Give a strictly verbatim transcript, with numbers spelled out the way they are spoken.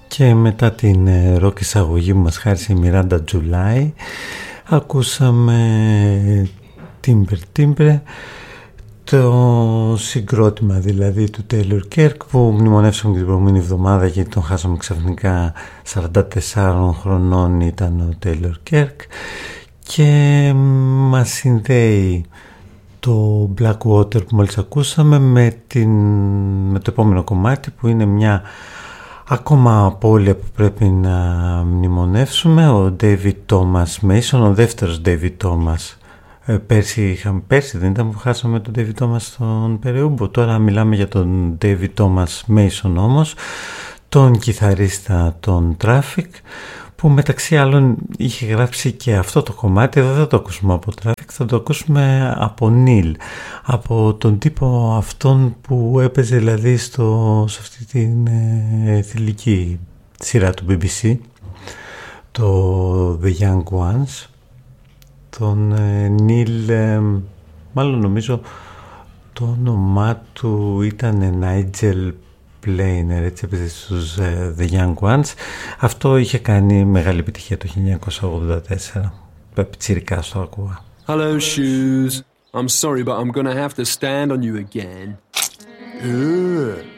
Και μετά την ροκ εισαγωγή που μας χάρισε η Μιράντα Τζουλάι, ακούσαμε Timber Timber, το συγκρότημα δηλαδή του Taylor Kirk, που μνημονεύσαμε και την προηγούμενη εβδομάδα γιατί τον χάσαμε ξαφνικά. Σαράντα τεσσάρων χρονών ήταν ο Taylor Kirk και μας συνδέει το Blackwater που μόλις ακούσαμε με, την, με το επόμενο κομμάτι, που είναι μια ακόμα απώλεια που πρέπει να μνημονεύσουμε. Ο David Thomas Mason, ο δεύτερος David Thomas. ε, πέρσι, είχαμε, πέρσι δεν ήταν που χάσαμε τον David Thomas στον Περαιούμπο? Τώρα μιλάμε για τον David Thomas Mason όμως, τον κιθαρίστα των Traffic, που μεταξύ άλλων είχε γράψει και αυτό το κομμάτι. Εδώ δεν θα το ακούσουμε από Traffic, θα το ακούσουμε από Neil, από τον τύπο αυτόν που έπαιζε δηλαδή στο, σε αυτή την ε, θηλυκή σειρά του μπι μπι σι, το The Young Ones. Τον ε, Neil, ε, μάλλον νομίζω το όνομά του ήταν Nigel Planer, έτσι έπαιζε στους uh, The Young Ones. Αυτό είχε κάνει μεγάλη επιτυχία το χίλια εννιακόσια ογδόντα τέσσερα. Πιτσιρικά στο ακούγα. Hello shoes, I'm sorry but I'm gonna have to stand on you again. Ugh.